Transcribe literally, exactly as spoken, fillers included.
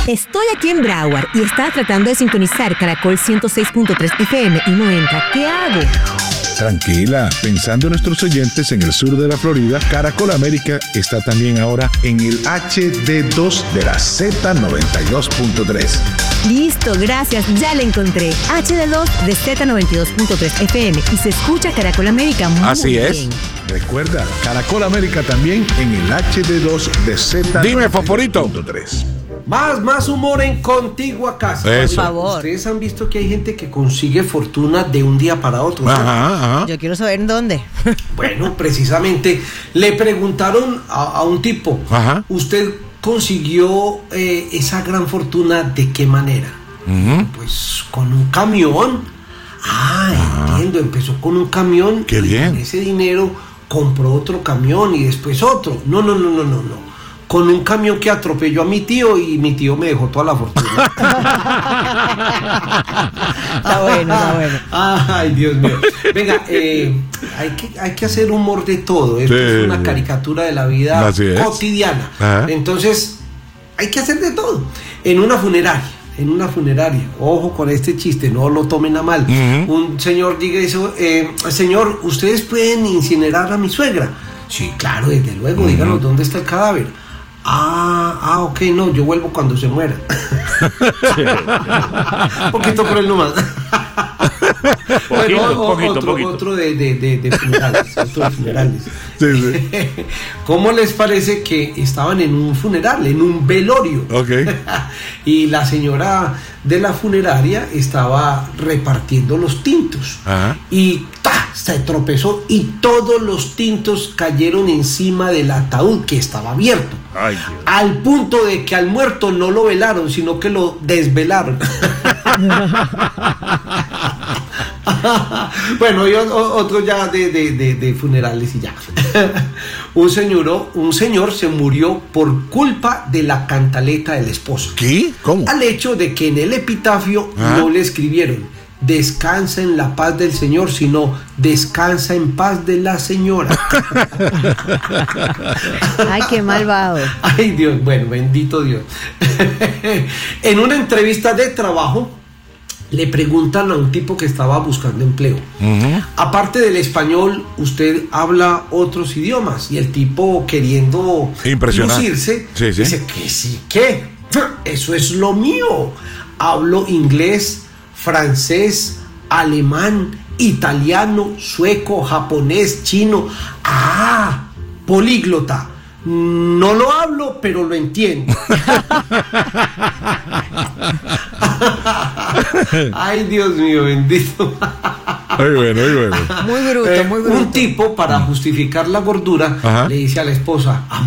Estoy aquí en Broward y estaba tratando de sintonizar Caracol ciento seis punto tres F M y no entra. ¿Qué hago? Tranquila, pensando en nuestros oyentes en el sur de la Florida, Caracol América está también ahora en el H D dos de la Z noventa y dos punto tres. Listo, gracias, ya la encontré. H D dos de Z noventa y dos punto tres F M y se escucha Caracol América muy Así bien. es. Recuerda, Caracol América también en el H D dos de Z. Dime, Favorito. Más, más humor en Contigo a Casa. Eso. Por favor. Ustedes han visto que hay gente que consigue fortuna de un día para otro, ¿no? Ajá, ajá. Yo quiero saber en dónde. Bueno, precisamente le preguntaron a, a un tipo, Ajá. ¿usted consiguió eh, esa gran fortuna de qué manera? Uh-huh. Pues con un camión. Ah, Ah. entiendo, empezó con un camión. Qué y bien. con ese dinero compró otro camión y después otro. No, no, no, no, no, no. Con un camión que atropelló a mi tío y mi tío me dejó toda la fortuna. Está bueno, está bueno. Ay, Dios mío. Venga, eh, hay, que, hay que hacer humor de todo. Esto Sí, es una sí. caricatura de la vida Así es. cotidiana. Ajá. Entonces, hay que hacer de todo. En una funeraria, en una funeraria, ojo con este chiste, no lo tomen a mal. Ujú. Un señor diga eso, eh, señor, ¿ustedes pueden incinerar a mi suegra? Sí, claro, desde luego, Ujú. díganos dónde está el cadáver. Ah, ah, ok, no, yo vuelvo cuando se muera. Un poquito cruel nomás. Bueno, Poquito, o- poquito, otro, poquito. otro de, de, de, de funerales, otro de funerales. Sí, sí. ¿Cómo les parece que estaban en un funeral, en un velorio? Ok. Y la señora de la funeraria estaba repartiendo los tintos. Ajá. Y ¡ta! Se tropezó y todos los tintos cayeron encima del ataúd que estaba abierto. Ay, Dios. Al punto de que al muerto no lo velaron, sino que lo desvelaron. Bueno, y o- otro ya de, de, de, de funerales y ya. un, señor, un señor se murió por culpa de la cantaleta de la esposa. ¿Qué? ¿Cómo? Al hecho de que en el epitafio ¿Ah? no le escribieron descansa en la paz del Señor, sino descansa en paz de la señora. Ay, qué malvado. Ay, Dios, bueno, bendito Dios. En una entrevista de trabajo le preguntan a un tipo que estaba buscando empleo. Ujú. Aparte del español, ¿usted habla otros idiomas? Y el tipo, queriendo Impresionar. lucirse, Sí, sí. dice que sí, ¿qué? Eso es lo mío. Hablo inglés, francés, alemán, italiano, sueco, japonés, chino. Ah, políglota. No lo hablo, pero lo entiendo. Ay, Dios mío, bendito. Muy bueno, muy bueno. Muy bruto, Eh, muy bruto. un tipo, para justificar la gordura, Ajá. le dice a la esposa: